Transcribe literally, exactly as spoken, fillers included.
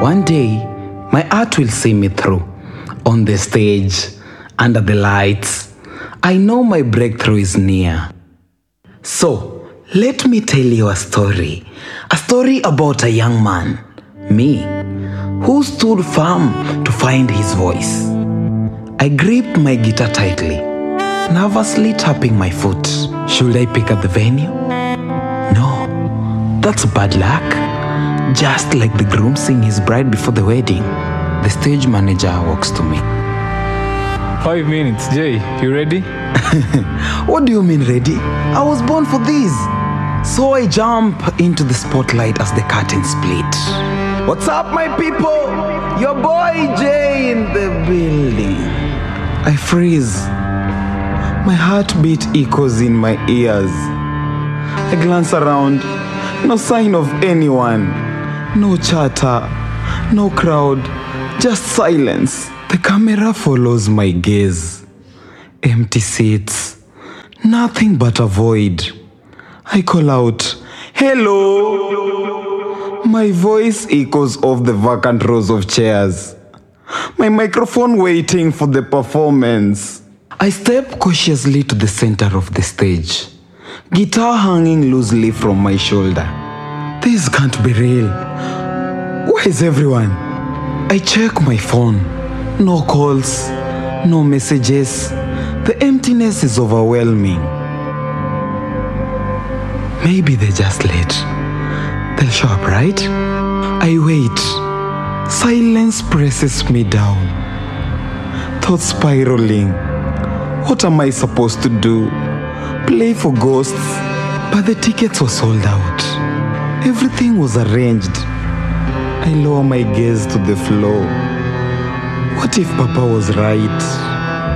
one day, my art will see me through. On the stage, under the lights, I know my breakthrough is near. So, let me tell you a story. A story about a young man, me, who stood firm to find his voice. I gripped my guitar tightly, nervously tapping my foot. Should I pick up the venue? No, that's bad luck. Just like the groom seeing his bride before the wedding, the stage manager walks to me. Five minutes, Jay, you ready? What do you mean ready? I was born for this. So I jump into the spotlight as the curtain split. What's up, my people? Your boy Jay in the building. I freeze. My heartbeat echoes in my ears. I glance around. No sign of anyone. No chatter. No crowd. Just silence. The camera follows my gaze. Empty seats. Nothing but a void. I call out, "Hello!" My voice echoes off the vacant rows of chairs. My microphone waiting for the performance. I step cautiously to the center of the stage. Guitar hanging loosely from my shoulder. This can't be real. Where is everyone? I check my phone. No calls, no messages. The emptiness is overwhelming. Maybe they're just late. They'll show up, right? I wait. Silence presses me down. Thoughts spiraling. What am I supposed to do? Play for ghosts? But the tickets were sold out. Everything was arranged. I lower my gaze to the floor. What if Papa was right?